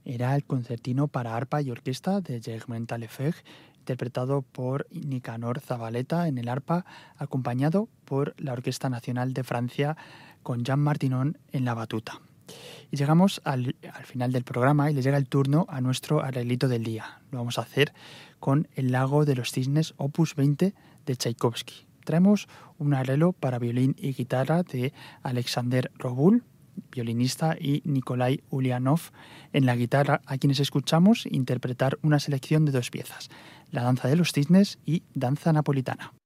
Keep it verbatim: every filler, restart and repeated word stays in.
Era el concertino para arpa y orquesta de Germain Taillefer, interpretado por Nicanor Zabaleta en el arpa, acompañado por la Orquesta Nacional de Francia con Jean Martinon en la batuta. Y llegamos al, al final del programa y le llega el turno a nuestro arreglito del día. Lo vamos a hacer con El lago de los cisnes, opus veinte de Tchaikovsky. Traemos un arreglo para violín y guitarra de Alexander Robul, violinista, y Nikolai Ulyanov en la guitarra, a quienes escuchamos interpretar una selección de dos piezas, La danza de los cisnes y Danza napolitana.